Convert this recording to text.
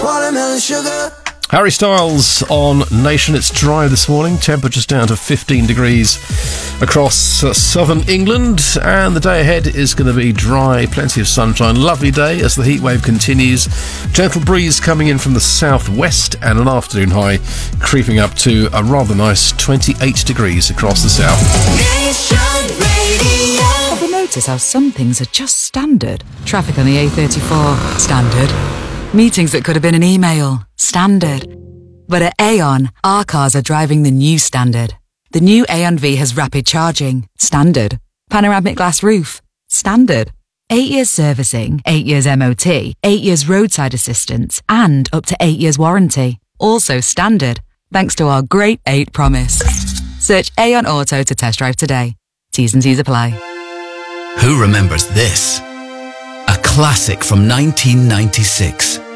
Watermelon sugar. Harry Styles on Nation. It's dry this morning. Temperatures down to 15 degrees across southern England. And the day ahead is going to be dry, plenty of sunshine. Lovely day as the heat wave continues. Gentle breeze coming in from the southwest and an afternoon high creeping up to a rather nice 28 degrees across the south. Nation Radio. Ever notice how some things are just standard? Traffic on the A34, standard. Meetings that could have been an email, standard. But at Aon, our cars are driving the new standard. The new Aon V has rapid charging, standard. Panoramic glass roof, standard. 8 years servicing, 8 years MOT, 8 years roadside assistance, and up to 8 years warranty. Also standard, thanks to our Great 8 promise. Search Aon Auto to test drive today. T's and C's apply. Who remembers this? A classic from 1996.